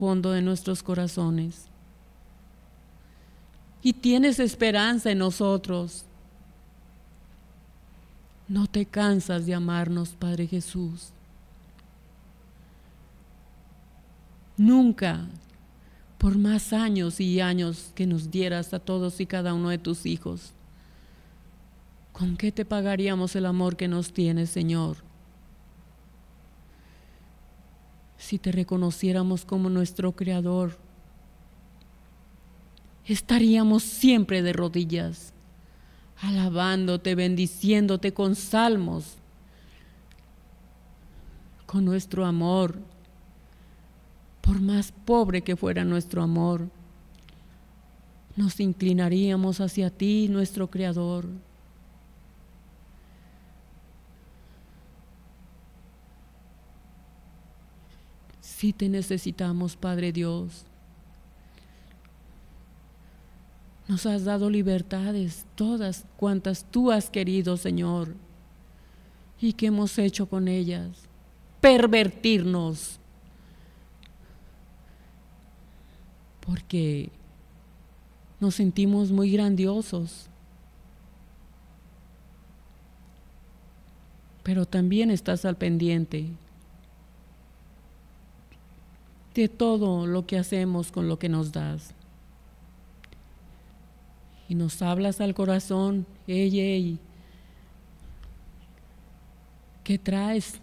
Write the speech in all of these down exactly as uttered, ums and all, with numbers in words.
fondo de nuestros corazones. Y tienes esperanza en nosotros. No te cansas de amarnos, Padre Jesús. Nunca, por más años y años que nos dieras a todos y cada uno de tus hijos, ¿con qué te pagaríamos el amor que nos tienes, Señor? Si te reconociéramos como nuestro Creador, estaríamos siempre de rodillas, alabándote, bendiciéndote con salmos, con nuestro amor. Por más pobre que fuera nuestro amor, nos inclinaríamos hacia ti, nuestro Creador. Sí te necesitamos, Padre Dios. Nos has dado libertades, todas cuantas tú has querido, Señor. ¿Y qué hemos hecho con ellas? Pervertirnos. Porque nos sentimos muy grandiosos. Pero también estás al pendiente de todo lo que hacemos con lo que nos das. Y nos hablas al corazón, ey, ey, ¿qué traes?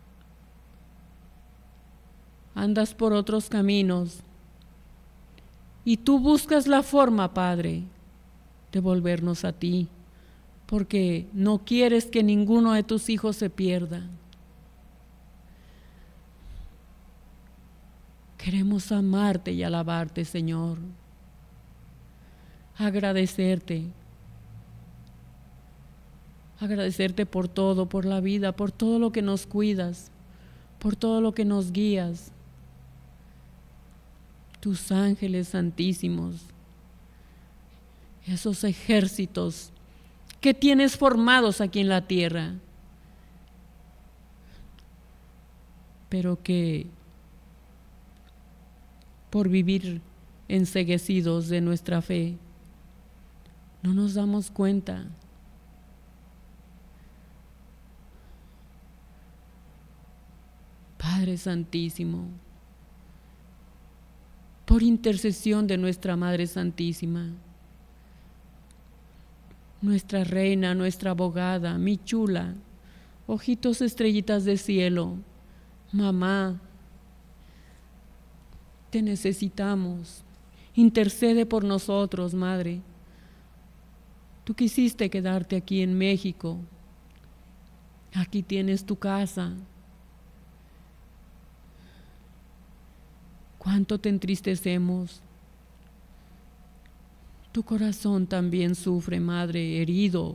Andas por otros caminos y tú buscas la forma, Padre, de volvernos a ti, porque no quieres que ninguno de tus hijos se pierda. Queremos amarte y alabarte, Señor. Agradecerte. Agradecerte por todo, por la vida, por todo lo que nos cuidas, por todo lo que nos guías. Tus ángeles santísimos, esos ejércitos que tienes formados aquí en la tierra, pero que por vivir enceguecidos de nuestra fe, no nos damos cuenta. Padre Santísimo, por intercesión de nuestra Madre Santísima, nuestra Reina, nuestra abogada, mi chula, ojitos estrellitas de cielo, mamá, te necesitamos. Intercede por nosotros, Madre. Tú quisiste quedarte aquí en México. Aquí tienes tu casa. Cuánto te entristecemos. Tu corazón también sufre, Madre, herido.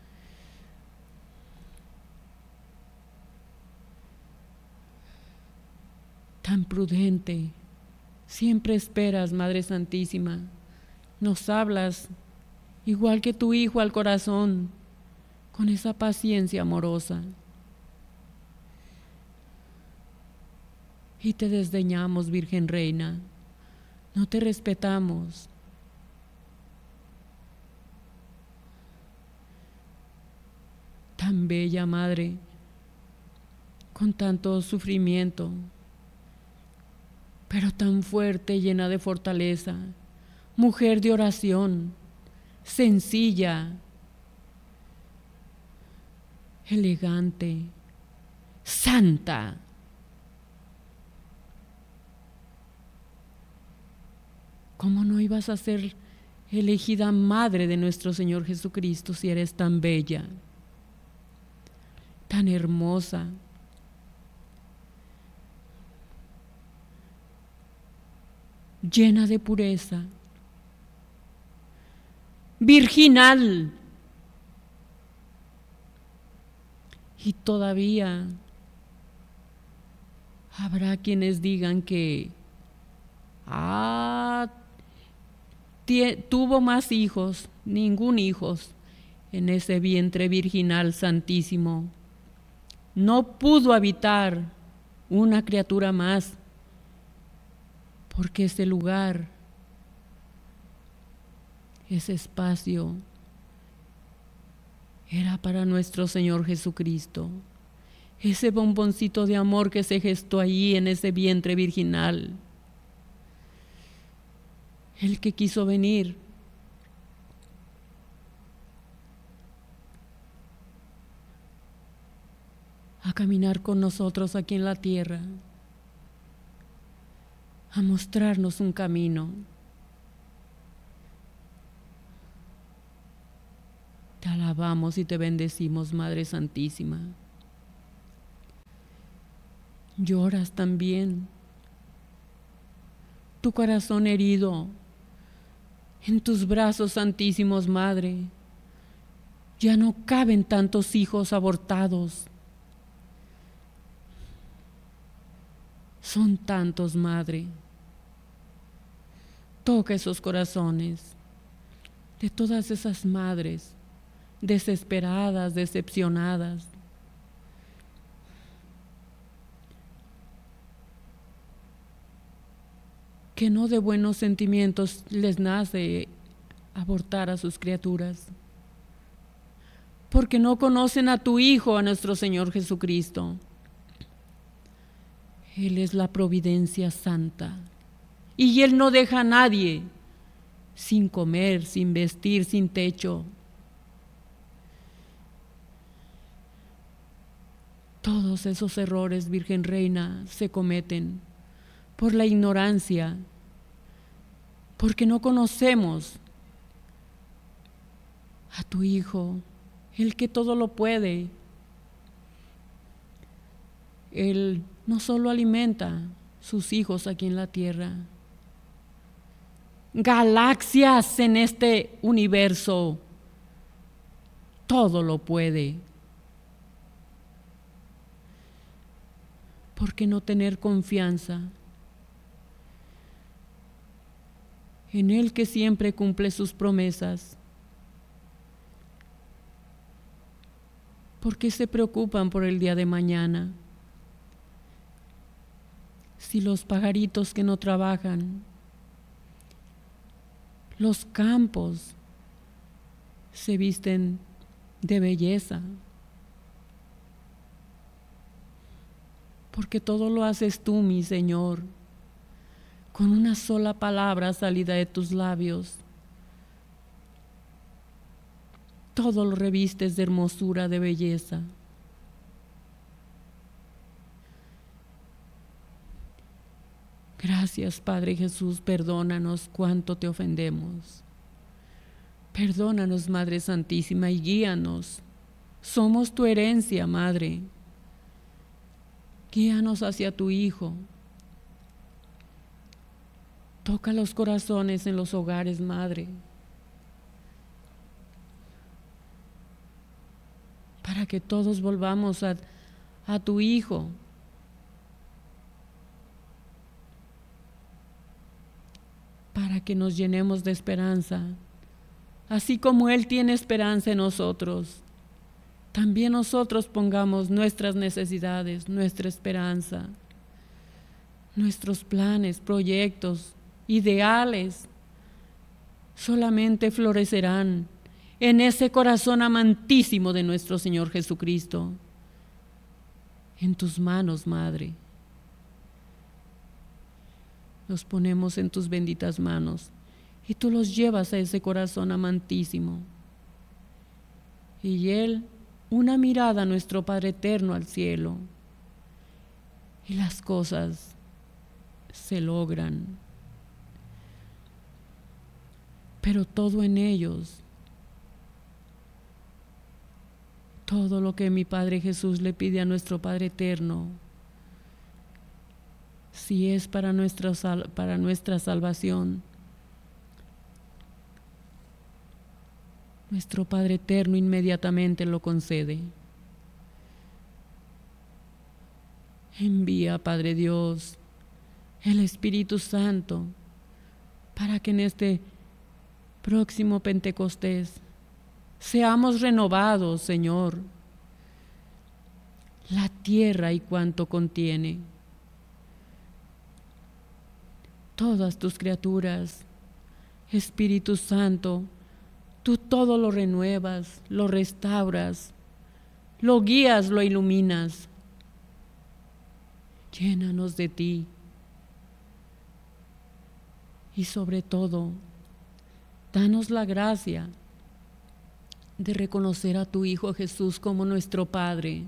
Tan prudente. Siempre esperas, Madre Santísima. Nos hablas igual que tu Hijo al corazón, con esa paciencia amorosa. Y te desdeñamos, Virgen Reina. No te respetamos. Tan bella Madre, con tanto sufrimiento, pero tan fuerte, llena de fortaleza, mujer de oración, sencilla, elegante, santa. ¿Cómo no ibas a ser elegida madre de nuestro Señor Jesucristo si eres tan bella, tan hermosa? Llena de pureza, virginal, y todavía habrá quienes digan que ah, tuvo más hijos, ningún hijo en ese vientre virginal santísimo. No pudo habitar una criatura más. porque ese lugar, ese espacio, era para nuestro Señor Jesucristo. Ese bomboncito de amor que se gestó allí en ese vientre virginal. El que quiso venir a caminar con nosotros aquí en la tierra, a mostrarnos un camino. Te alabamos y te bendecimos, Madre Santísima. Lloras también. Tu corazón herido en tus brazos santísimos, Madre. Ya no caben tantos hijos abortados. Son tantos, Madre. Toca esos corazones de todas esas madres desesperadas, decepcionadas. Que no de buenos sentimientos les nace abortar a sus criaturas, porque no conocen a tu Hijo, a nuestro Señor Jesucristo. Él es la providencia santa, y Él no deja a nadie sin comer, sin vestir, sin techo. Todos esos errores, Virgen Reina, se cometen por la ignorancia, porque no conocemos a tu Hijo, el que todo lo puede. Él no solo alimenta sus hijos aquí en la tierra, galaxias en este universo, todo lo puede. ¿Por qué no tener confianza en Él que siempre cumple sus promesas? ¿Por qué se preocupan por el día de mañana? Si los pajaritos que no trabajan, los campos se visten de belleza, porque todo lo haces tú, mi Señor, con una sola palabra salida de tus labios. Todo lo revistes de hermosura, de belleza. Gracias, Padre Jesús, perdónanos cuánto te ofendemos. Perdónanos, Madre Santísima, y guíanos. Somos tu herencia, Madre. Guíanos hacia tu Hijo. Toca los corazones en los hogares, Madre, para que todos volvamos a, a tu Hijo. Para que nos llenemos de esperanza, así como Él tiene esperanza en nosotros. También nosotros pongamos nuestras necesidades, nuestra esperanza, nuestros planes, proyectos, ideales, solamente florecerán en ese corazón amantísimo de nuestro Señor Jesucristo. En tus manos, Madre, los ponemos en tus benditas manos y tú los llevas a ese corazón amantísimo. Y Él, una mirada a nuestro Padre eterno al cielo, y las cosas se logran. Pero todo en ellos, todo lo que mi Padre Jesús le pide a nuestro Padre eterno, si es para nuestra, sal, para nuestra salvación, nuestro Padre eterno inmediatamente lo concede. Envía, Padre Dios, el Espíritu Santo, para que en este próximo Pentecostés seamos renovados, Señor, la tierra y cuanto contiene. todas tus criaturas. Espíritu Santo, tú todo lo renuevas, lo restauras, lo guías, lo iluminas. Llénanos de ti. Y sobre todo, danos la gracia de reconocer a tu Hijo Jesús como nuestro Padre,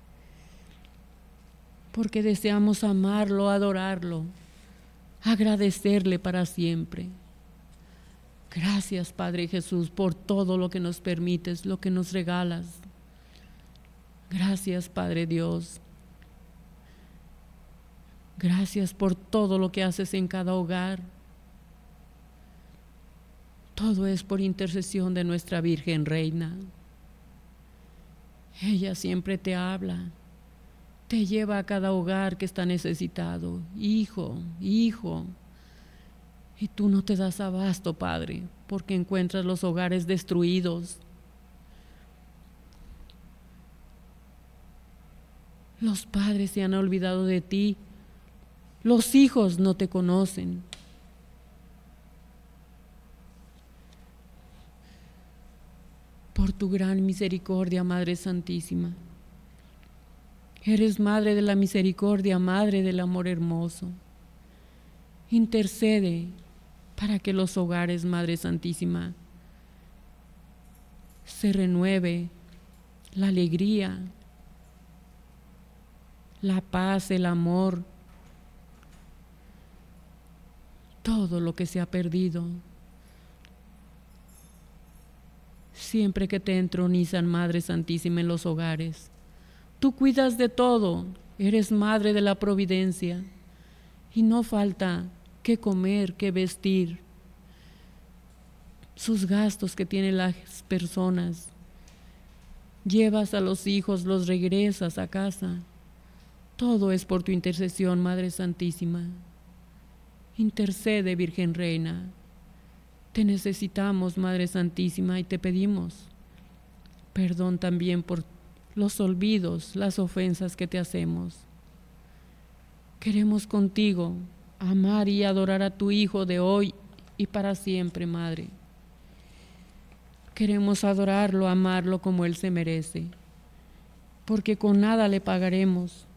porque deseamos amarlo, adorarlo, agradecerle para siempre. Gracias, Padre Jesús, por todo lo que nos permites, lo que nos regalas. Gracias, Padre Dios. Gracias por todo lo que haces en cada hogar. Todo es por intercesión de nuestra Virgen Reina. Ella siempre te habla, te lleva a cada hogar que está necesitado. Hijo, hijo. Y tú no te das abasto, Padre, porque encuentras los hogares destruidos. Los padres se han olvidado de ti. Los hijos no te conocen. Por tu gran misericordia, Madre Santísima. Eres Madre de la Misericordia, Madre del Amor Hermoso. Intercede para que los hogares, Madre Santísima, se renueve la alegría, la paz, el amor, todo lo que se ha perdido. Siempre que te entronizan, Madre Santísima, en los hogares, tú cuidas de todo, eres Madre de la Providencia y no falta qué comer, qué vestir, sus gastos que tienen las personas. Llevas a los hijos, los regresas a casa. Todo es por tu intercesión, Madre Santísima. Intercede, Virgen Reina. Te necesitamos, Madre Santísima, y te pedimos perdón también por los olvidos, las ofensas que te hacemos. Queremos contigo amar y adorar a tu Hijo de hoy y para siempre, Madre. Queremos adorarlo, amarlo como Él se merece, porque con nada le pagaremos.